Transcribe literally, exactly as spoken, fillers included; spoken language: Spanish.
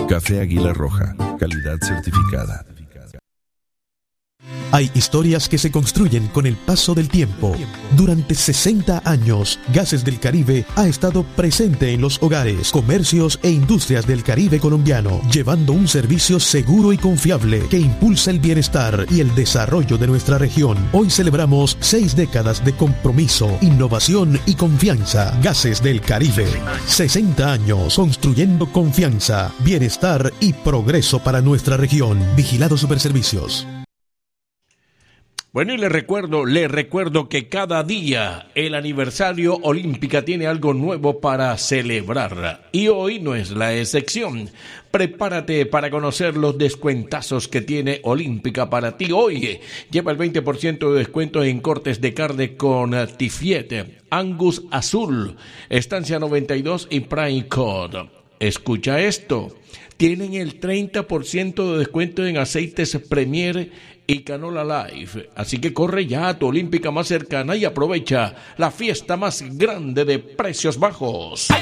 Café Águila Roja, calidad certificada. Hay historias que se construyen con el paso del tiempo. Durante sesenta años, Gases del Caribe ha estado presente en los hogares, comercios e industrias del Caribe colombiano, llevando un servicio seguro y confiable que impulsa el bienestar y el desarrollo de nuestra región. Hoy celebramos seis décadas de compromiso, innovación y confianza. Gases del Caribe. sesenta años construyendo confianza, bienestar y progreso para nuestra región. Vigilado Superservicios. Bueno, y le recuerdo, le recuerdo que cada día el aniversario Olímpica tiene algo nuevo para celebrar. Y hoy no es la excepción. Prepárate para conocer los descuentazos que tiene Olímpica para ti. Hoy lleva el veinte por ciento de descuento en cortes de carne con Tifiet, Angus Azul, Estancia noventa y dos y Prime Code. Escucha esto. Tienen el treinta por ciento de descuento en aceites Premier y Canola Life. Así que corre ya a tu Olímpica más cercana y aprovecha la fiesta más grande de precios bajos.